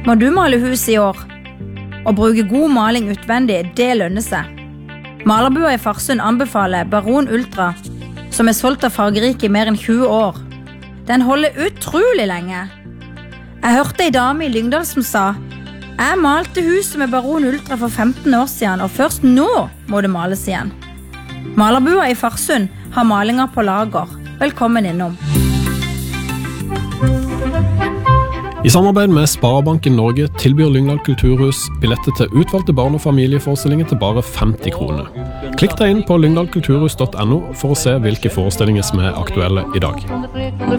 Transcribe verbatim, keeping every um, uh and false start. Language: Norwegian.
Må du male hus i år? Å bruke god maling utvendig, det lønner seg. Malerbua i Farsund anbefaler Baron Ultra, som er solgt av Fargerike i mer enn tjue år. Den holder utrolig lenge. Jeg hørte en dame i Lyngdal som sa: jeg malte huset med Baron Ultra for femten år siden, og først nå må det males igjen. Malerbua i Farsund har malinger på lager. Velkommen innom. I samarbeid med Sparebanken Norge tilbyr Lyngdal Kulturhus billetter til utvalgte barn- og familieforestillinger til bare femti kroner. Klikk deg inn på lyngdalkulturhus punktum no for å se hvilke forestillinger som er aktuelle i dag.